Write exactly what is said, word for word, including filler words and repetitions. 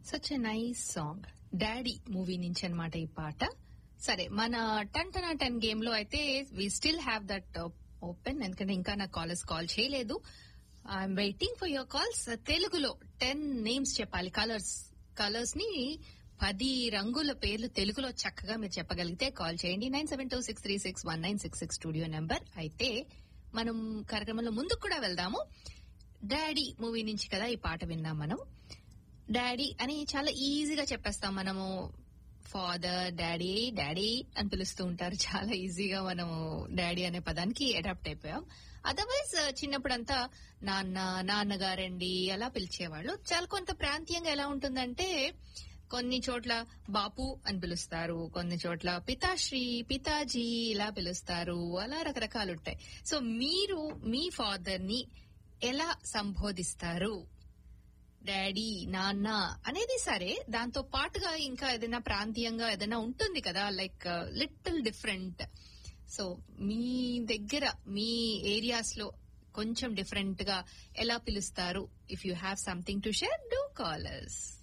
Such a nice song daddy movie నుంచి అన్నమాట ఈ పాట. సరే, మన టన్ టన్ టెన్ గేమ్ లో అయితే we still have that open, ఎందుకంటే ఇంకా నాకు కాలర్స్ కాల్ చేయలేదు. I'm waiting for your calls. తెలుగులో టెన్ నేమ్స్ చెప్పాలి, కలర్స్ కలర్స్ ని పది రంగుల పేర్లు తెలుగులో చక్కగా మీరు చెప్పగలిగితే కాల్ చేయండి. Nine seven two six three six one nine six six studio number. అయితే మనం కార్యక్రమంలో ముందుకు కూడా వెళ్దాము. డాడీ మూవీ నుంచి కదా ఈ పాట విన్నాం మనం. డాడీ అని చాలా ఈజీగా చెప్పేస్తాం మనము. ఫాదర్, డాడీ, డాడీ అని పిలుస్తూ ఉంటారు. చాలా ఈజీగా మనము డాడీ అనే పదానికి అడాప్ట్ అయిపోయాం. అదర్వైజ్ చిన్నప్పుడంతా నాన్న, నాన్నగారండి అలా పిలిచేవాళ్ళు. చాలా కొంత ప్రాంతీయంగా ఎలా ఉంటుందంటే కొన్ని చోట్ల బాపు అని పిలుస్తారు, కొన్ని చోట్ల పితాశ్రీ, పితాజీ ఇలా పిలుస్తారు. అలా రకరకాలు ఉంటాయి. సో మీరు మీ ఫాదర్ ని ఎలా సంబోధిస్తారు? డాడీ, నాన్న అనేది సరే, దాంతో పాటుగా ఇంకా ఏదైనా ప్రాంతీయంగా ఏదైనా ఉంటుంది కదా, లైక్ లిటిల్ డిఫరెంట్. సో మీ దగ్గర మీ ఏరియాస్ లో కొంచెం డిఫరెంట్ గా ఎలా పిలుస్తారు? If you have something to share, do call us.